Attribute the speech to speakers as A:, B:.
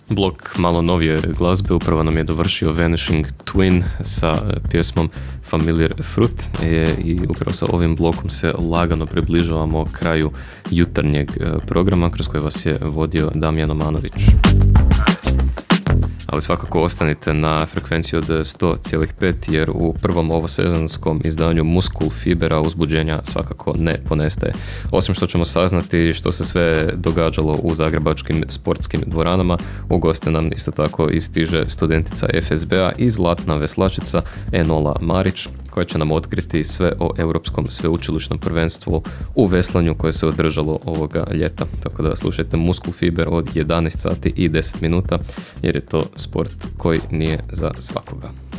A: Blok malo novije glazbe, upravo nam je dovršio Vanishing Twin sa pjesmom Familiar Fruit i upravo sa ovim blokom se lagano približavamo kraju jutarnjeg programa kroz koji vas je vodio Damjan Omanović. Ali svakako ostanite na frekvenciji od 100,5 jer u prvom ovosezonskom izdanju Muskul Fibera uzbuđenja svakako ne ponestaje. Osim što ćemo saznati što se sve događalo u zagrebačkim sportskim dvoranama, u goste nam isto tako istiže studentica FSB-a i zlatna veslačica Enola Marić, koja će nam otkriti sve o Europskom sveučilišnom prvenstvu u veslanju koje se održalo ovoga ljeta. Tako da slušajte Muskul Fiber od 11 sati i 10 minuta jer je to sport koji nije za svakoga.